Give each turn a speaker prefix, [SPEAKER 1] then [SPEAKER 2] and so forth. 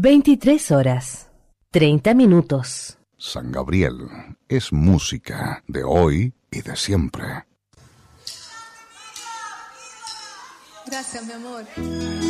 [SPEAKER 1] 23:30.
[SPEAKER 2] San Gabriel es música de hoy y de siempre.
[SPEAKER 3] Gracias, mi amor.